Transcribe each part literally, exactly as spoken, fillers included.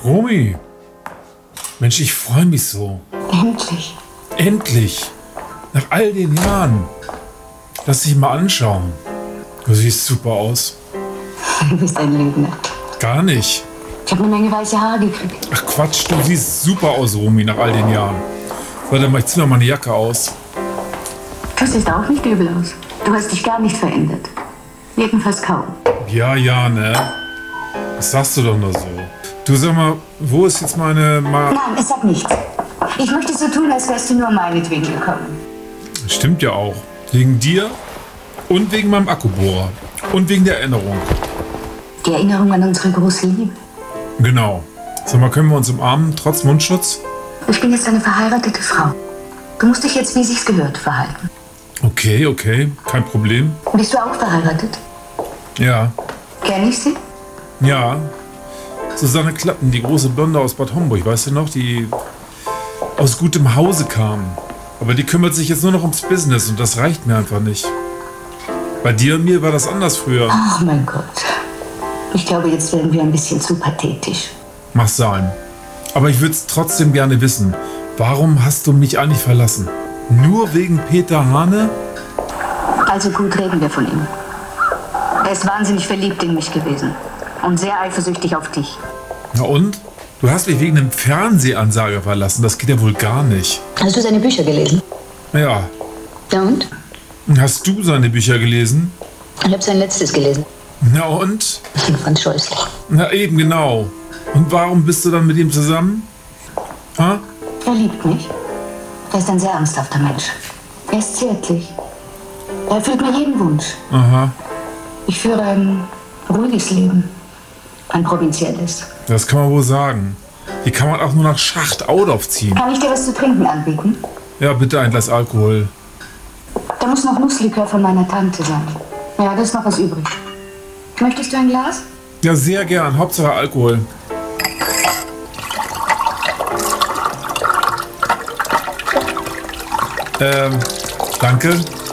Romy, Mensch, ich freue mich so. Endlich. Endlich. Nach all den Jahren. Lass dich mal anschauen. Du siehst super aus. Du bist ein Lügner. Gar nicht. Ich habe eine Menge weiße Haare gekriegt. Ach Quatsch, du siehst super aus, Romy, nach all den Jahren. Warte mal, ich zieh noch mal eine Jacke aus. Du siehst auch nicht übel aus. Du hast dich gar nicht verändert. Jedenfalls kaum. Ja, ja, ne? Das sagst du doch nur so. Du, sag mal, wo ist jetzt meine... Ma Nein, es sagt nichts. Ich möchte so tun, als wärst du nur meinetwegen gekommen. Stimmt ja auch. Wegen dir und wegen meinem Akkubohrer. Und wegen der Erinnerung. Die Erinnerung an unsere große Liebe. Genau. Sag mal, können wir uns umarmen, trotz Mundschutz? Ich bin jetzt eine verheiratete Frau. Du musst dich jetzt, wie sich's gehört, verhalten. Okay, okay, kein Problem. Bist du auch verheiratet? Ja, Kenn ich sie? ja. Susanne Klatten, die große Blonde aus Bad Homburg, weißt du noch, die aus gutem Hause kam. Aber die kümmert sich jetzt nur noch ums Business und das reicht mir einfach nicht. Bei dir und mir war das anders früher. Ach mein Gott. Ich glaube, jetzt werden wir ein bisschen zu pathetisch. Mach sein. Aber ich würde es trotzdem gerne wissen. Warum hast du mich eigentlich verlassen? Nur wegen Peter Hane? Also gut, reden wir von ihm. Er ist wahnsinnig verliebt in mich gewesen. Und sehr eifersüchtig auf dich. Na und? Du hast mich wegen einem Fernsehansager verlassen. Das geht ja wohl gar nicht. Hast du seine Bücher gelesen? Ja. Ja und? Hast du seine Bücher gelesen? Ich habe sein letztes gelesen. Na und? Ich fand scheußlich. Na eben, genau. Und warum bist du dann mit ihm zusammen? Ha? Er liebt mich. Er ist ein sehr ernsthafter Mensch. Er ist zärtlich. Er erfüllt mir jeden Wunsch. Aha. Ich führe ein ruhiges Leben. Ein provinzielles. Das kann man wohl sagen. Wie kann man auch nur nach Schacht-Audorf ziehen? Kann ich dir was zu trinken anbieten? Ja, bitte ein Glas Alkohol. Da muss noch Nusslikör von meiner Tante sein. Ja, da ist noch was übrig. Möchtest du ein Glas? Ja, sehr gern. Hauptsache Alkohol. Ähm, danke.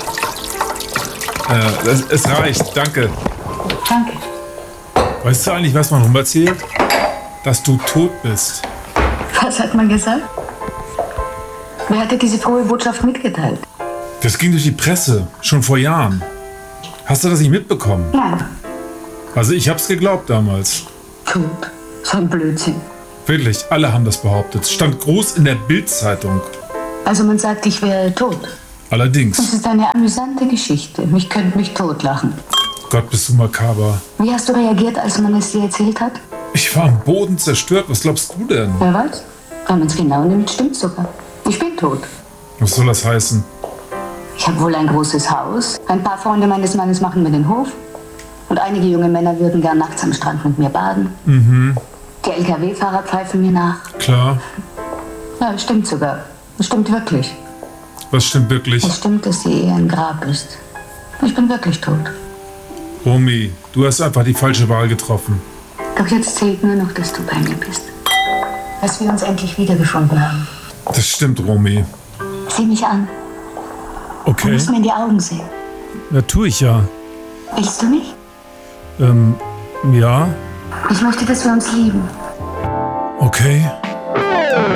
Äh, es, es reicht, danke. Danke. Weißt du eigentlich, was man rum erzählt? Dass du tot bist. Was hat man gesagt? Wer hat dir diese frohe Botschaft mitgeteilt? Das ging durch die Presse, schon vor Jahren. Hast du das nicht mitbekommen? Nein. Also ich hab's geglaubt damals. Tot. So ein Blödsinn. Wirklich, alle haben das behauptet. Es stand groß in der Bild-Zeitung. Also man sagt, ich wäre tot. Das Allerdings. ist eine amüsante Geschichte. Ich könnte mich totlachen. Gott, bist du makaber. Wie hast du reagiert, als man es dir erzählt hat? Ich war am Boden zerstört. Was glaubst du denn? Wer weiß? Wenn man es genau nimmt, stimmt sogar. Ich bin tot. Was soll das heißen? Ich habe wohl ein großes Haus. Ein paar Freunde meines Mannes machen mir den Hof. Und einige junge Männer würden gern nachts am Strand mit mir baden. Mhm, Die L K W-Fahrer pfeifen mir nach. klar. Ja, es stimmt sogar. Es stimmt wirklich. Was stimmt wirklich? Es stimmt, dass die Ehe ein Grab ist. Ich bin wirklich tot. Romy, du hast einfach die falsche Wahl getroffen. Doch jetzt zählt nur noch, dass du bei mir bist. Dass wir uns endlich wiedergefunden haben. Das stimmt, Romy. Sieh mich an. Du Okay. musst mir in die Augen sehen. Ja, tue ich ja. Willst du mich? Ähm, ja. Ich möchte, dass wir uns lieben. Okay.